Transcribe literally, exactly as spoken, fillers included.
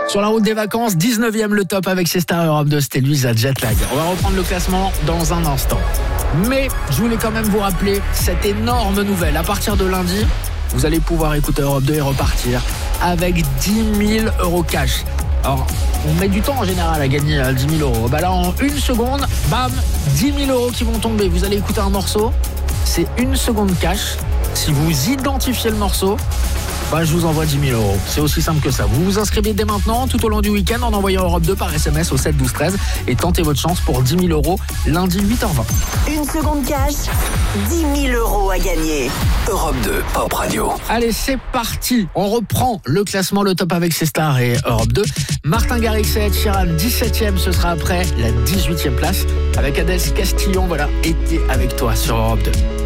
Sur la route des vacances, dix-neuvième le top avec ses stars Europe deux, c'était Louisa Jetlag. On va reprendre le classement dans un instant. Mais je voulais quand même vous rappeler cette énorme nouvelle. À partir de lundi, vous allez pouvoir écouter Europe deux et repartir avec dix mille euros cash. Alors, on met du temps en général à gagner dix mille euros. Bah là, en une seconde, bam, dix mille euros qui vont tomber. Vous allez écouter un morceau, c'est une seconde cash. Si vous identifiez le morceau, bah, je vous envoie dix mille euros. C'est aussi simple que ça. Vous vous inscrivez dès maintenant, tout au long du week-end, en envoyant Europe deux par S M S au sept douze treize et tentez votre chance pour dix mille euros lundi huit heures vingt. Une seconde cash, dix mille euros à gagner. Europe deux, Pop Radio. Allez, c'est parti. On reprend le classement, le top avec ses stars et Europe deux. Martin Garrix et Ed Sheeran, dix-septième, ce sera après la dix-huitième place. Avec Adèle Castillon, voilà, été avec toi sur Europe deux.